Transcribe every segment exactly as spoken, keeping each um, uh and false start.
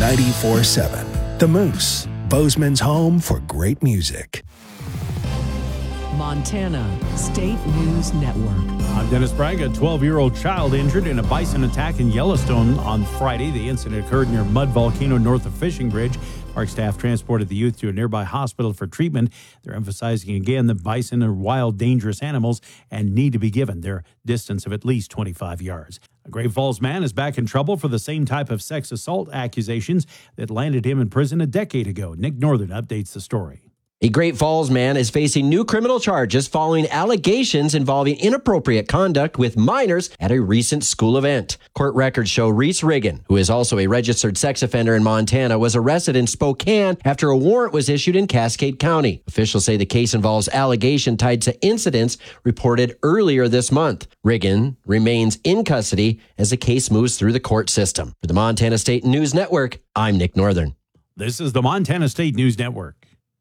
ninety-four point seven. The Moose, Bozeman's home for great music. Montana State News Network. I'm Dennis Bragg. A twelve-year-old child injured in a bison attack in Yellowstone on Friday. The incident occurred near Mud Volcano north of Fishing Bridge. Park staff transported the youth to a nearby hospital for treatment. They're emphasizing again that bison are wild, dangerous animals and need to be given their distance of at least twenty-five yards. A Great Falls man is back in trouble for the same type of sex assault accusations that landed him in prison a decade ago. Nick Northern updates the story. A Great Falls man is facing new criminal charges following allegations involving inappropriate conduct with minors at a recent school event. Court records show Reese Riggin, who is also a registered sex offender in Montana, was arrested in Spokane after a warrant was issued in Cascade County. Officials say the case involves allegation tied to incidents reported earlier this month. Riggin remains in custody as the case moves through the court system. For the Montana State News Network, I'm Nick Northern. This is the Montana State News Network.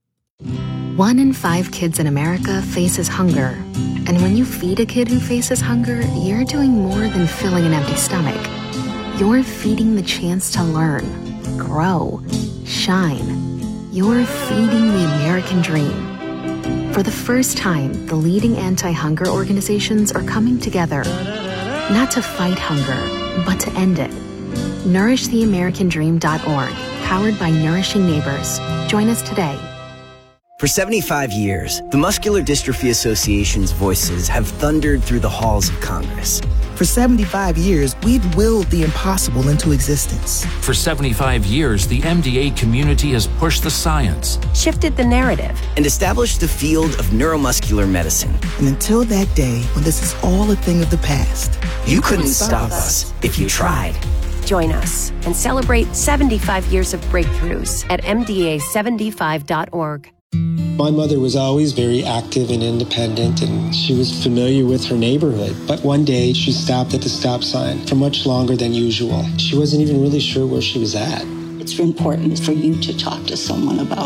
One in five kids in America faces hunger. And when you feed a kid who faces hunger, you're doing more than filling an empty stomach. You're feeding the chance to learn, grow, shine. You're feeding the American dream. For the first time, the leading anti-hunger organizations are coming together, not to fight hunger, but to end it. nourish the american dream dot org, powered by Nourishing Neighbors. Join us today. For seventy-five years, the Muscular Dystrophy Association's voices have thundered through the halls of Congress. For seventy-five years, we've willed the impossible into existence. For seventy-five years, the M D A community has pushed the science, shifted the narrative, and established the field of neuromuscular medicine. And until that day, when this is all a thing of the past, you, you couldn't stop us if you tried. Join us and celebrate seventy-five years of breakthroughs at M D A seventy-five dot org. My mother was always very active and independent, and she was familiar with her neighborhood. But one day, she stopped at the stop sign for much longer than usual. She wasn't even really sure where she was at. It's important for you to talk to someone about